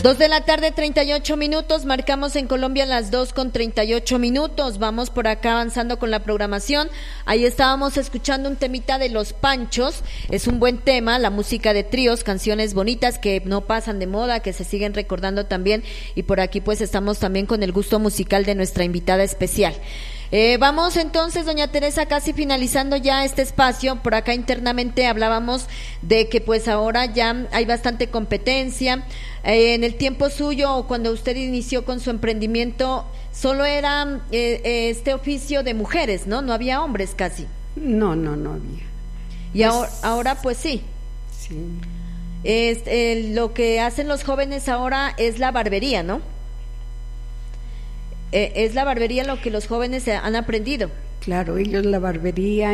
2 de la tarde, 38 minutos, marcamos en Colombia las 2:38. Vamos por acá avanzando con la programación. Ahí estábamos escuchando un temita de Los Panchos, es un buen tema, la música de tríos, canciones bonitas que no pasan de moda, que se siguen recordando también, y por aquí pues estamos también con el gusto musical de nuestra invitada especial. Vamos entonces, doña Teresa, casi finalizando ya este espacio. Por acá internamente hablábamos de que pues ahora ya hay bastante competencia. En el tiempo suyo, cuando usted inició con su emprendimiento, solo era este oficio de mujeres, ¿no? No había hombres casi. No había. Y ahora pues sí. Sí. Lo que hacen los jóvenes ahora es la barbería, ¿no? Es la barbería lo que los jóvenes han aprendido. Claro, ellos la barbería.